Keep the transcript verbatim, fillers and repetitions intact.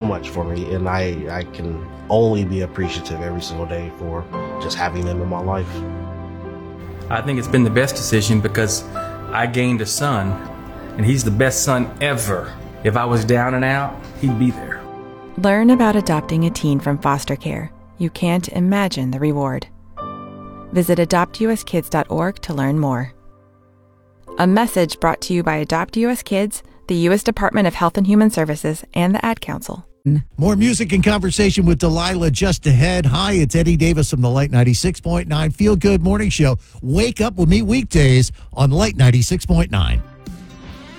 much for me, and I, I can only be appreciative every single day for just having them in my life. I think it's been the best decision because I gained a son, and he's the best son ever. If I was down and out, he'd be there. Learn about adopting a teen from foster care. You can't imagine the reward. Visit adopt u s kids dot org to learn more. A message brought to you by Adopt U S Kids, the U S Department of Health and Human Services, and the Ad Council. More music and conversation with Delilah just ahead. Hi, it's Eddie Davis from the Light ninety-six point nine Feel Good Morning Show. Wake up with me weekdays on Light ninety-six point nine.